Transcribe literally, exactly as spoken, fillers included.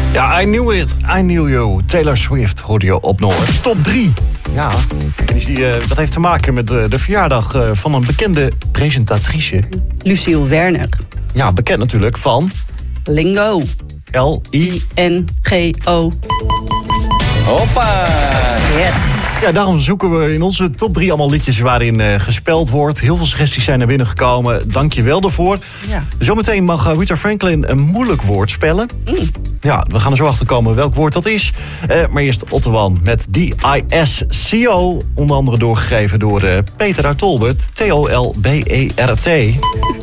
Ja, I knew it, I knew you. Taylor Swift hoorde je op Noord. Top drie. Ja, en die, uh, dat heeft te maken met de, de verjaardag uh, van een bekende presentatrice. Luciel Werner. Ja, bekend natuurlijk van... Lingo. L I N G O. Hoppa! Yes. Ja, daarom zoeken we in onze top drie allemaal liedjes waarin uh, gespeld wordt. Heel veel suggesties zijn naar binnen gekomen. Dank je wel daarvoor. Ja. Zometeen mag uh, Rita Franklin een moeilijk woord spellen. Mm. Ja, we gaan er zo achter komen welk woord dat is. Uh, maar eerst Ottowan met D I S C O. Onder andere doorgegeven door uh, Peter uit Tolbert. T O L B E R T.